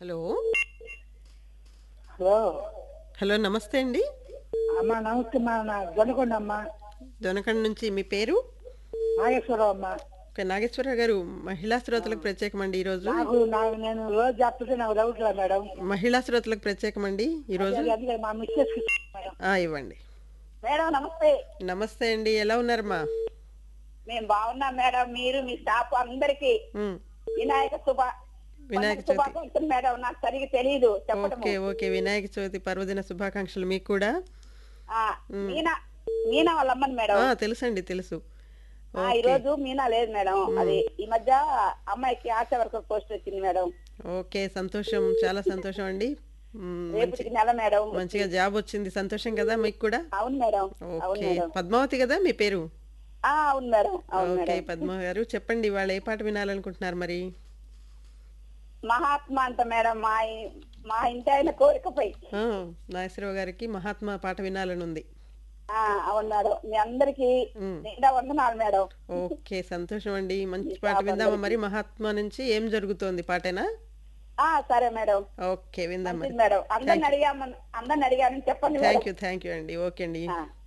Hello. Hello. Hello. నమస్తే అండి. అమ్మ నమస్తే అమ్మా. నా దొనకొండ అమ్మ. దొనకండ నుంచి మీ పేరు? నాగేశ్వరరావు అమ్మ. ఓకే. నాగేశ్వరరావు గారు మహిళా శ్రోతలకు ప్రత్యేకమండి ఈరోజు. నేను రోజు చెప్తుంటే నాకు డౌట్ రా మేడం. మహిళా శ్రోతలకు ప్రత్యేకమండి అదే ఈరోజు. అదే అందుకే మా మిస్సెస్ మేడం. ఇవ్వండి. మేడం నమస్తే. నమస్తే అండి. ఎలా ఉన్నారమ్మా? మేము బాగున్నాం మేడం. మీరు మీ స్టాఫ్ అందరికి ఉమ్, వినాయక వినాయక చవితి. శుభాకాంక్షలు మేడం. నాకు సరిగ్గా తెలియదు చెప్పడము. ఓకే. ఓకే. వినాయక చవితి పర్వదిన శుభాకాంక్షలు మీకు కూడా. ఆ, మీనా మీనా వాళ్ళ అమ్మని మేడం. తెలుసండి, తెలుసు. ఈ ఓకే. రోజు మీనా లేదు మేడం. అది ఈ మధ్య అమ్మాయికి ఆశా వర్కర్ పోస్ట్ వచ్చింది మేడం. ఓకే. సంతోషం, చాలా సంతోషం అండి. రేపటికి నెల మేడం. మంచిగా జాబ్ వచ్చింది, సంతోషం కదా మీకు కూడా. అవును మేడం. అవును ఓకే. మేడం. పద్మావతి కదా మీ పేరు? అవును మేడం. అవును ఓకే. మేడం. పద్మ గారు చెప్పండి, ఇవాళ ఏ పాట వినాలనుకుంటున్నారు మరి? మహాత్మా అంట మేడం. మా ఇంటి ఆయన కోరికపై. నాగేశ్వరరావు గారికి మహాత్మా పాట వినాలని ఉంది. అవును మేడం. మీ అందరికి ఉమ్, నిండా వందనాలు మేడం. ఓకే. సంతోషం అండి. మంచి పాట విందామా మరి? మహాత్మా నుంచి ఏం జరుగుతోంది పాటేనా? సరే మేడం. ఓకే, విందాం మరి. మంచిది మేడం. అందరిని అడిగాను చెప్పండి మేడం. థ్యాంక్ యూ అండి. ఓకే అండి.